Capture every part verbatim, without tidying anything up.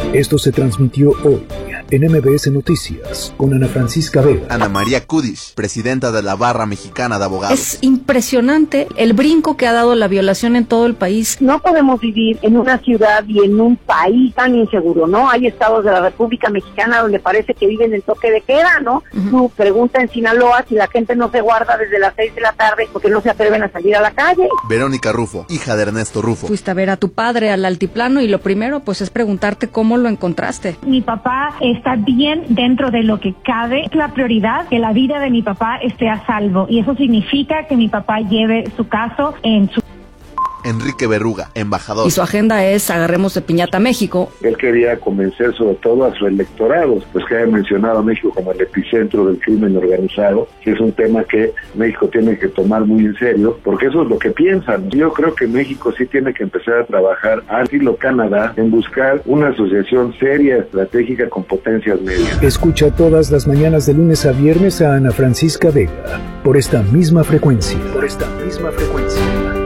Esto se transmitió hoy en M B S Noticias con Ana Francisca Vega. Ana María Kudish, presidenta de la Barra Mexicana de Abogados. Es impresionante el brinco que ha dado la violación en todo el país. No podemos vivir en una ciudad y en un país tan inseguro, ¿no? Hay estados de la República Mexicana donde parece que viven el toque de queda, ¿no? Uh-huh. Tú pregunta en Sinaloa si la gente no se guarda desde las seis de la tarde porque no se atreven a salir a la calle. Verónica Rufo, hija de Ernesto Rufo. Fuiste a ver a tu padre al altiplano y lo primero pues es preguntarte cómo lo encontraste. Mi papá está bien dentro de lo que cabe. Es la prioridad que la vida de mi papá esté a salvo y eso significa que mi papá lleve su caso en su... Enrique Berruga, embajador. Y su agenda es agarremos de piñata México. Él quería convencer sobre todo a sus electorados, pues que haya mencionado a México como el epicentro del crimen organizado, que es un tema que México tiene que tomar muy en serio, porque eso es lo que piensan. Yo creo que México sí tiene que empezar a trabajar, al estilo Canadá, en buscar una asociación seria, estratégica con potencias medias. Escucha todas las mañanas de lunes a viernes a Ana Francisca Vega, por esta misma frecuencia. Por esta misma frecuencia.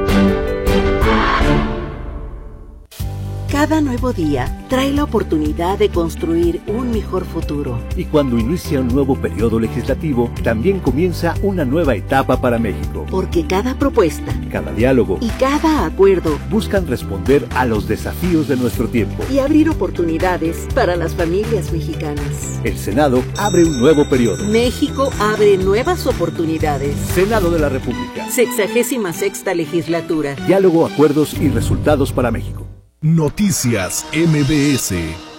Cada nuevo día trae la oportunidad de construir un mejor futuro. Y cuando inicia un nuevo periodo legislativo, también comienza una nueva etapa para México. Porque cada propuesta, cada diálogo y cada acuerdo buscan responder a los desafíos de nuestro tiempo y abrir oportunidades para las familias mexicanas. El Senado abre un nuevo periodo. México abre nuevas oportunidades. Senado de la República. Sexagésima sexta legislatura. Diálogo, acuerdos y resultados para México. Noticias M B S.